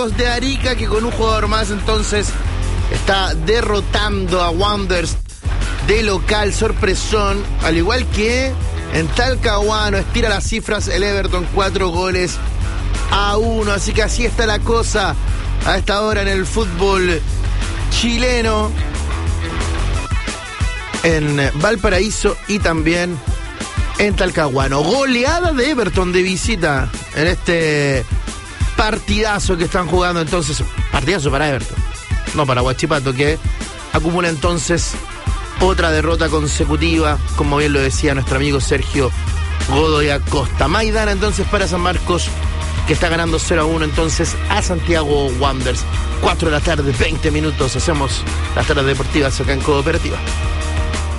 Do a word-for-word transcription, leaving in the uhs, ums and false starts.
Rayados de Arica, que con un jugador más entonces está derrotando a Wanderers de local, sorpresón, al igual que en Talcahuano estira las cifras el Everton, cuatro goles a uno, así que así está la cosa a esta hora en el fútbol chileno, en Valparaíso y también en Talcahuano. Goleada de Everton de visita en este partidazo que están jugando entonces, partidazo para Everton, no para Huachipato, que acumula entonces otra derrota consecutiva, como bien lo decía nuestro amigo Sergio Godoy Acosta. Maidana entonces para San Marcos, que está ganando cero a uno entonces a Santiago Wanderers. cuatro de la tarde, veinte minutos, hacemos las tardes deportivas acá en Cooperativa.